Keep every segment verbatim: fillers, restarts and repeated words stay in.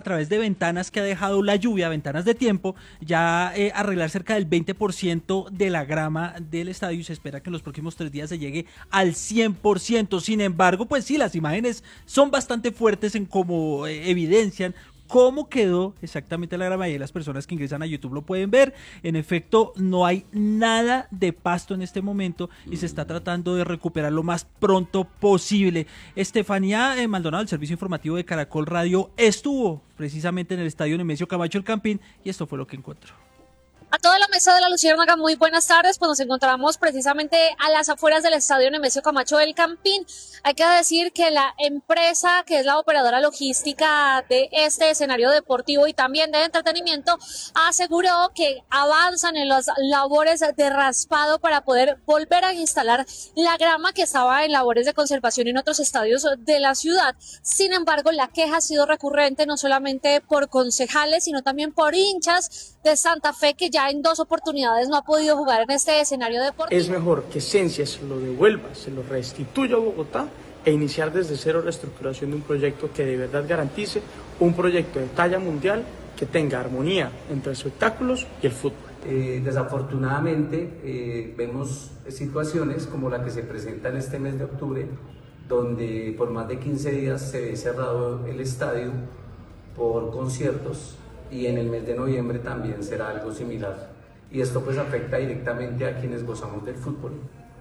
través de ventanas que ha dejado la lluvia, ventanas de tiempo, ya eh, arreglar cerca del veinte por ciento de la grama del estadio y se espera que en los próximos tres días se llegue al cien por ciento. Sin embargo, pues sí, las imágenes son bastante fuertes en cómo eh, evidencian cómo quedó exactamente la grama y las personas que ingresan a YouTube lo pueden ver. En efecto, no hay nada de pasto en este momento y se está tratando de recuperar lo más pronto posible. Estefanía eh, Maldonado, del servicio informativo de Caracol Radio, estuvo precisamente en el estadio Nemesio Camacho El Campín y esto fue lo que encontró. A toda la mesa de la Luciérnaga, muy buenas tardes, pues nos encontramos precisamente a las afueras del estadio Nemesio Camacho del Campín. Hay que decir que la empresa que es la operadora logística de este escenario deportivo y también de entretenimiento aseguró que avanzan en las labores de raspado para poder volver a instalar la grama que estaba en labores de conservación en otros estadios de la ciudad. Sin embargo, la queja ha sido recurrente no solamente por concejales, sino también por hinchas de Santa Fe que ya en dos oportunidades no ha podido jugar en este escenario deportivo. Es mejor que Esencia se lo devuelva, se lo restituya a Bogotá e iniciar desde cero la estructuración de un proyecto que de verdad garantice un proyecto de talla mundial que tenga armonía entre espectáculos y el fútbol. Eh, desafortunadamente eh, vemos situaciones como la que se presenta en este mes de octubre, donde por más de quince días se ve cerrado el estadio por conciertos, y en el mes de noviembre también será algo similar. Y esto pues afecta directamente a quienes gozamos del fútbol.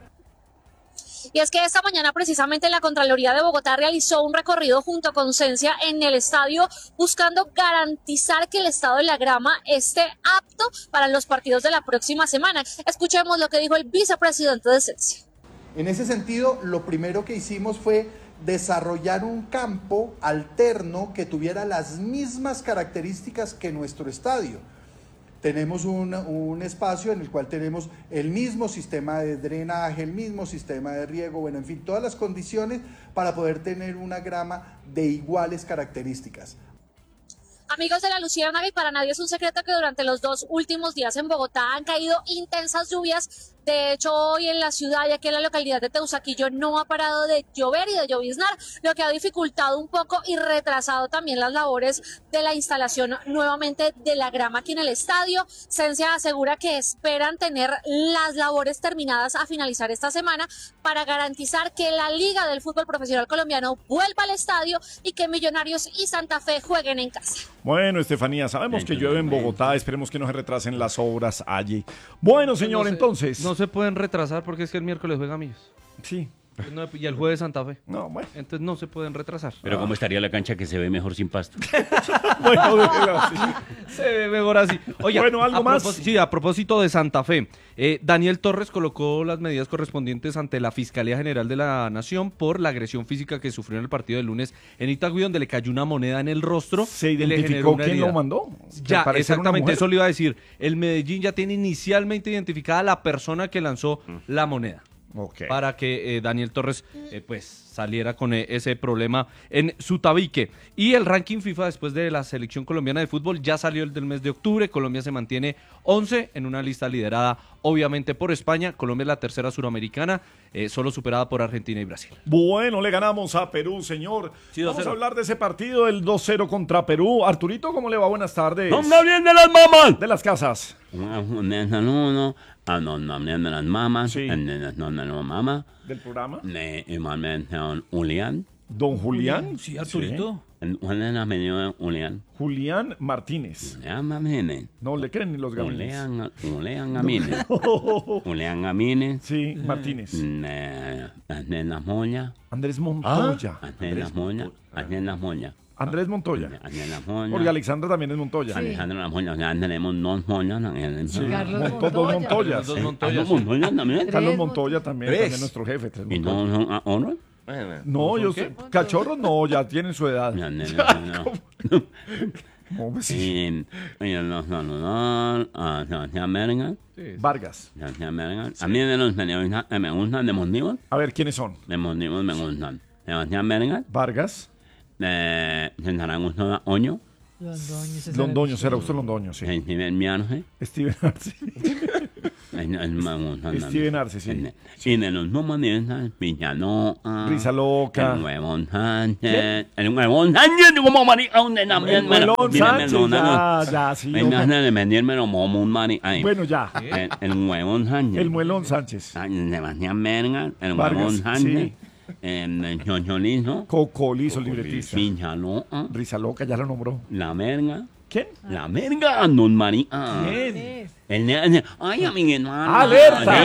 Y es que esta mañana precisamente la Contraloría de Bogotá realizó un recorrido junto con Cencia en el estadio buscando garantizar que el estado de la grama esté apto para los partidos de la próxima semana. Escuchemos lo que dijo el vicepresidente de Cencia. En ese sentido, lo primero que hicimos fue desarrollar un campo alterno que tuviera las mismas características que nuestro estadio. Tenemos un, un espacio en el cual tenemos el mismo sistema de drenaje, el mismo sistema de riego, bueno, en fin, todas las condiciones para poder tener una grama de iguales características. Amigos de la Luciérnaga, y para nadie es un secreto que durante los dos últimos días en Bogotá han caído intensas lluvias. De hecho, hoy en la ciudad y aquí en la localidad de Teusaquillo no ha parado de llover y de lloviznar, lo que ha dificultado un poco y retrasado también las labores de la instalación nuevamente de la grama aquí en el estadio. Cencia asegura que esperan tener las labores terminadas a finalizar esta semana para garantizar que la Liga del Fútbol Profesional Colombiano vuelva al estadio y que Millonarios y Santa Fe jueguen en casa. Bueno, Estefanía, sabemos que llueve en Bogotá, esperemos que no se retrasen las obras allí. Bueno, señor, no se, entonces... No se pueden retrasar porque es que el miércoles juega Millos. Sí. Y el jueves Santa Fe. No, bueno. Entonces no se pueden retrasar. Pero ¿cómo estaría la cancha que se ve mejor sin pasto? Bueno, así. Se ve mejor así. Oye, bueno, ¿algo más? Sí, a propósito de Santa Fe. Eh, Daniel Torres colocó las medidas correspondientes ante la Fiscalía General de la Nación por la agresión física que sufrió en el partido del lunes en Itagüí, donde le cayó una moneda en el rostro. ¿Se identificó quién lo mandó? Ya, exactamente, eso le iba a decir. El Medellín ya tiene inicialmente identificada la persona que lanzó mm. la moneda. Okay. Para que eh, Daniel Torres eh, pues saliera con eh, ese problema en su tabique. Y el ranking FIFA después de la selección colombiana de fútbol ya salió el del mes de octubre. Colombia se mantiene once en una lista liderada obviamente por España. Colombia es la tercera suramericana, eh, solo superada por Argentina y Brasil. Bueno, le ganamos a Perú, señor. Sí, vamos a hablar de ese partido, el dos cero contra Perú. Arturito, ¿cómo le va? Buenas tardes. ¡Hombre, bien de las mamás! De las casas. A no nombre de las mamás, sí. En el nombre de la mamá. ¿Del programa? De igualmente don Julián. ¿Don Julián? Sí, Arturito. ¿Cuál es el apellido de Julián? Julián Martínez. Julián Martínez. No le creen ni los gamines. Julián, Julián Gamines. Julián Gamines. Sí, Martínez. Eh, Andrés Las Moya. Andrés Montoya. ¿Ah? Andrés Las Moya. Andrés Las Moya. Andrés Montoya. Andrés Las Moya. Porque Alexandra también es Montoya. Sí. Alejandro Las Moya. Ya tenemos dos Moyas. Sí. Monto, dos Montoyas. Dos Montoyas. Carlos Montoya también. Carlos Montoya también. ¿Tres? También nuestro jefe. Tres ¿Y no son a oro? No, yo sé. Cachorros no, ya tienen su edad. No, no, no, no. ¿Cómo sí? Oye, los saludar a Sebastián Berga. Vargas. Sebastián Berga. A mí de los periodistas que me gustan de motivos. A ver, ¿quiénes son? De motivos me gustan. Sebastián Berga. Vargas. De César Augusto Oño. Londoño, ese Londoño, será usted Londoño, sí. Steven Arce. Steven Arce. Steven Arce, sí. Y de los nuevos Villaloca. Risa Loca. El Nuevo Sánchez. El Nuevo Sánchez, como marica, donde también. El Nuevo Sánchez, ya, ya, sí. Venga, de venderme como un marica. Bueno, ya. El Nuevo Sánchez. El Muelón Sánchez. Sebastián Verga. El Nuevo Sánchez. El Chocholizo. Cocolizo, libretista. Villaloca. Risa Loca, ya lo nombró. La Verga. ¿Quién? La Verga, don marica. ¿Quién? El de, ay, amiguito. ¡Alerta!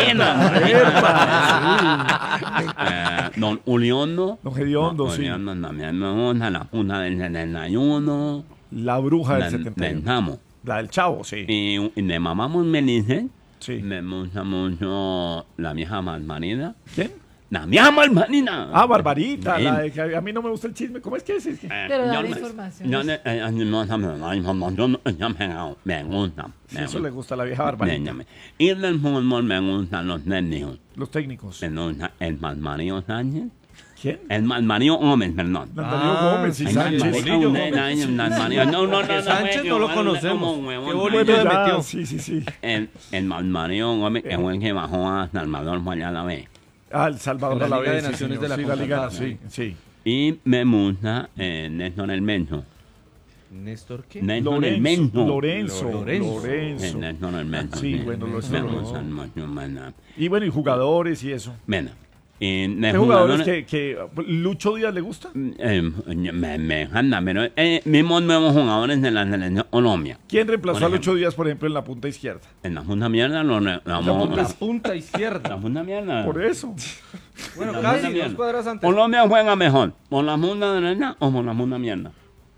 ¡Alerta! Don Uliondo. Don Gediondo, sí. Uliondo también me gusta. La Junta del setenta y uno. La Bruja del La- setenta y uno. Pensamos. La del Chavo, sí. Y, y le mamamos Melice. Sí. Me gusta mucho la vieja Malmarina. ¿Quién? La vieja Malmarina. Ah, Barbarita. Sí. La de que a mí no me gusta el chisme. ¿Cómo es que es? Es que- Eh, Pero da yo la no- información. yo no- eh, no sabemos la información, yo me- me gusta. Sí, me eso le gusta. gusta a la vieja Barbarita. Véñame. Y del fútbol me gustan los técnicos. Los técnicos. Me gusta el Malmario Sánchez. ¿Quién? El Malmario Gómez, perdón. Darío Ah, Gómez y sí, Sánchez. Bolillo Un- Gómez. un- un- Malmario- No, no, no. Que no, Sánchez güey, no lo que conocemos. como huevón, Qué güey. bolillo le ya, metió. sí, sí, sí. El, el Malmario Gómez es el que bajó a Salvador fue allá a la vez. Ah, El Salvador En la a la Liga vez, de sí, Naciones señor. de la Sí, la Liga, CONCACAF. sí, sí. Y me gusta eh, Néstor el Menso. ¿Néstor qué? Néstor el Lorenzo, Menso. Lorenzo, Lorenzo. Lorenzo. Eh, Néstor el Menso. Sí, bueno, lo- Me lo- gusta mucho, mana. Y bueno, y jugadores y eso. Bueno, y de ¿Qué jugadores jugadores- que, que Lucho Díaz le gusta? Eh, me, me encanta, pero eh, mismos nuevos jugadores de la selección Colombia. ¿Quién reemplazó Por a Lucho Díaz, por ejemplo, en la punta izquierda? En la punta mierda lo re- la vamos- La la- punta izquierda. la punta mierda. Por eso. Bueno, La casi punta dos mierda. cuadras antes. Colombia juega mejor, ¿por la punta derecha o por la punta mierda?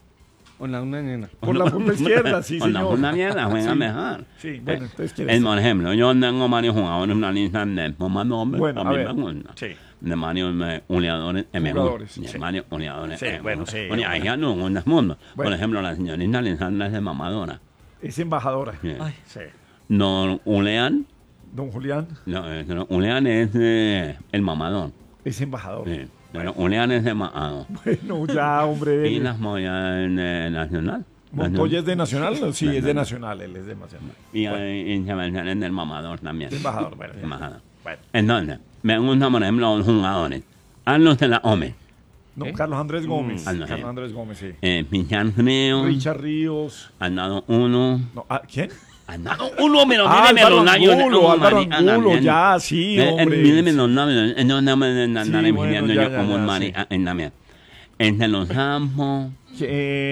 Con la una nena. Por la punta izquierda, sí, Por la señor. punta mierda juega Sí. mejor. Sí, bueno, entonces Eh, ¿quieres? el, por ejemplo, yo tengo varios jugadores en una lista de más nombres. Bueno, a a mí ver. me gusta. Sí. De varios eh, goleadores es mejor. Jugadores, De sí. varios goleadores Sí, es bueno, mejor. sí, Bueno, bueno. ahí ya no en el mundo. Por Bueno. ejemplo, la señorita Alessandra es de mamadora. Es embajadora. Sí. Ay. Sí. No, Ulean, Don Julián no, eh, no, Ulean es eh, el mamador. es embajador. Sí. Pero Ulean es de mamador. Bueno, ya, hombre. Y dele. las Moya en eh, Nacional. ¿Montoya es de Nacional? Sí, es de Nacional, él es de Nacional. Y eh, y Sebastián es del mamador también. Es embajador, bueno. ya. Embajador. Bueno. Entonces, me gustan, por ejemplo, los jugadores. Carlos de la Ome, No, ¿Eh? Carlos Andrés Gómez. Ah, no, Carlos eh. Andrés Gómez, sí. eh, Pichar Frío, Richard Ríos. han dado uno. No, ah, ¿quién? Han dado uno, pero Ah, míreme Álvaro los labios. Angulo, Oh, Álvaro marica, Angulo, también. ya, sí, Eh, eh, hombre. Míreme los labios. eh, No, no me andan Sí, pidiendo bueno, yo ya, como ya, un sí. marica en la mía. Entre los campos, Eh,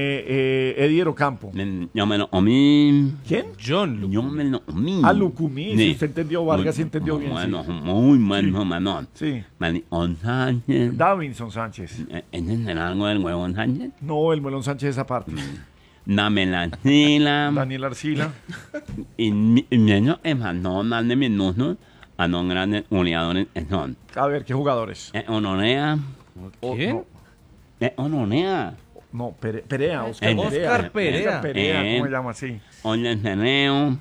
eh, Eddie Campo. eh, yo me lo comí. ¿Quién? John Luke. Yo me lo comí. Ah, Lucumí, si usted entendió, Vargas sí entendió bien, Bueno, sí. muy bueno, menor. Sí. Maricón Sánchez. Davinson Sánchez. Eh, ¿Entienden algo del huevón Sánchez? No, el Melón Sánchez esa parte. Dame la sila. Daniel Arcila. Y mi- y mi año es más, no darle minutos a los grandes goleadores que son. A ver, ¿qué jugadores? Eh, Honorea. O- ¿Quién? No, Eh, Honorea. no, Pere- Perea, Oscar Eh, Perea. Oscar Perea. Oscar Perea, Eh. ¿cómo se llama así? Oye, Ceneo.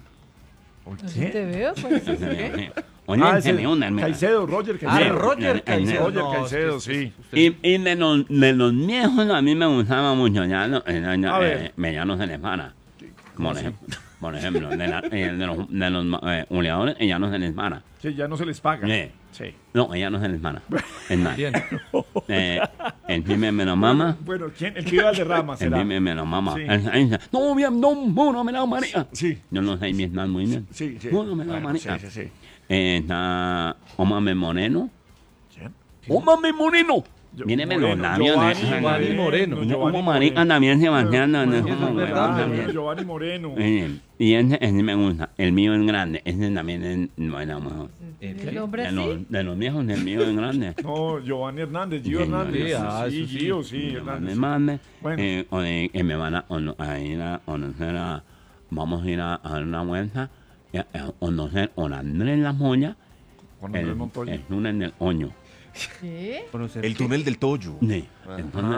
Así te veo, pues. Oye, Ah, ese Ceneo. dame- Caicedo, Roger Ah, Caicedo. Roger Eh, Caicedo. Roger No, Caicedo, es que- sí. Y, y de, los, de los viejos a mí me gustaba mucho. Ya, no, eh, ya, A eh, ver. me ya no se les para. Por ejemplo, por ejemplo de, la- eh, de los, de los eh, goleadores, ella no se les para. Que ya no se les paga. Sí. Sí. No, ella no se les para. Es más, ¿Quién? eh, el primer me lo mama. Bueno, ¿quién? El que iba al derrama El será. primer me lo mama. Sí. Él- él dice, no, bien, no, no, me la María. Sí. Yo no sé Vietnam muy bien. Sí, sí. No, no me la Bueno, María. sí, sí, sí. Eh, está Omame Moreno. ¿Quién? ¡Omame Moreno! Yo- Míreme Moreno, los labios. Giovanni eh, Giovanni Moreno. Yo Giovanni como marica también Sebastián. no, no, Eso es no, verdad, no, también. no. Giovanni Moreno. Eh, Y ese, ese me gusta. El mío es grande. Ese también es bueno, mejor. El hombre De así. los, de los viejos, el mío es grande. No, Giovanni Hernández, Gio Sí, Hernández. ah, Sí, eso sí. Gio, sí, Me Hernández. mande. Bueno. Eh, o de- que me van a, ono- a ir a conocer a. Vamos a ir a, a dar una vuelta. y A, a conocer a Andrés La Moya. Juan Andrés El, Montoya. el túnel del Oño. ¿Qué? El túnel del Toyo. Sí. El túnel-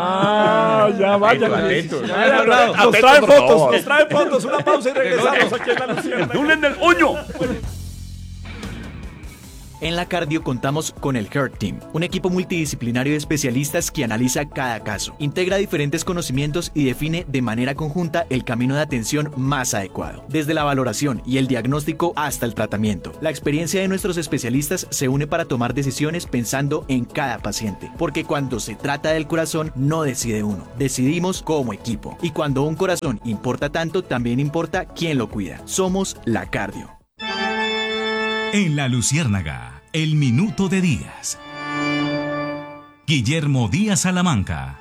Ah, ya vaya. Atento, Ya, atento. ya, Nos Atento, trae por fotos, favor. nos trae fotos. Una pausa y regresamos aquí en la ¡El Luciérnaga. túnel del Oño! En la cardio contamos con el Heart Team, un equipo multidisciplinario de especialistas que analiza cada caso, integra diferentes conocimientos y define de manera conjunta el camino de atención más adecuado, desde la valoración y el diagnóstico hasta el tratamiento. La experiencia de nuestros especialistas se une para tomar decisiones pensando en cada paciente, porque cuando se trata del corazón no decide uno, decidimos como equipo. Y cuando un corazón importa tanto, también importa quién lo cuida. Somos la cardio. En La Luciérnaga, el minuto de Díaz. Guillermo Díaz Salamanca.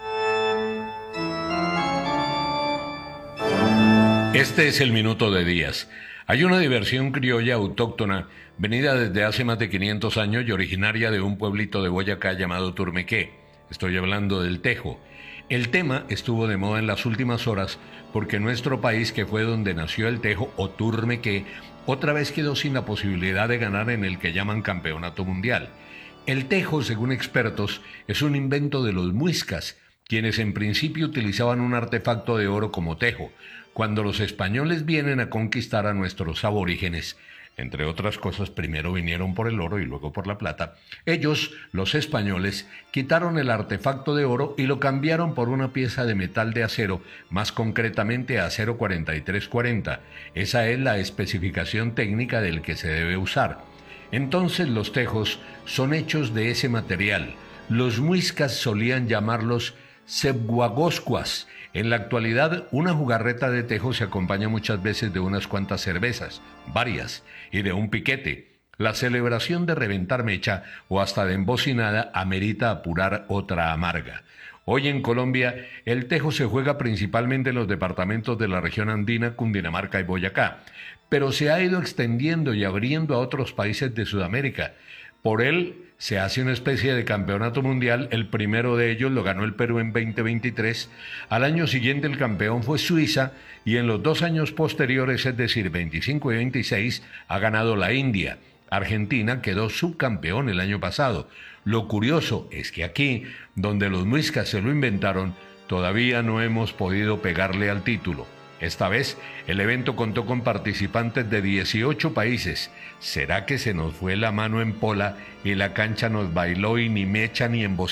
Este es el minuto de Díaz. Hay una diversión criolla autóctona venida desde hace más de quinientos años y originaria de un pueblito de Boyacá llamado Turmequé. Estoy hablando del tejo. El tema estuvo de moda en las últimas horas porque nuestro país, que fue donde nació el tejo o Turmequé, otra vez quedó sin la posibilidad de ganar en el que llaman campeonato mundial. El tejo, según expertos, es un invento de los muiscas, quienes en principio utilizaban un artefacto de oro como tejo, cuando los españoles vienen a conquistar a nuestros aborígenes. Entre otras cosas, primero vinieron por el oro y luego por la plata. Ellos, los españoles, quitaron el artefacto de oro y lo cambiaron por una pieza de metal de acero, más concretamente acero cuarenta y tres cuarenta. Esa es la especificación técnica del que se debe usar. Entonces los tejos son hechos de ese material. Los muiscas solían llamarlos sebguagoscuas. En la actualidad, una jugarreta de tejo se acompaña muchas veces de unas cuantas cervezas, varias, y de un piquete. La celebración de reventar mecha o hasta de embocinada amerita apurar otra amarga. Hoy en Colombia, el tejo se juega principalmente en los departamentos de la región andina, Cundinamarca y Boyacá, pero se ha ido extendiendo y abriendo a otros países de Sudamérica. Por él se hace una especie de campeonato mundial. El primero de ellos lo ganó el Perú en veinte veintitrés. Al año siguiente el campeón fue Suiza y en los dos años posteriores, es decir, veinticinco y veintiséis, ha ganado la India. Argentina quedó subcampeón el año pasado. Lo curioso es que aquí, donde los muiscas se lo inventaron, todavía no hemos podido pegarle al título. Esta vez, el evento contó con participantes de dieciocho países. ¿Será que se nos fue la mano en pola y la cancha nos bailó y ni mecha ni embocina?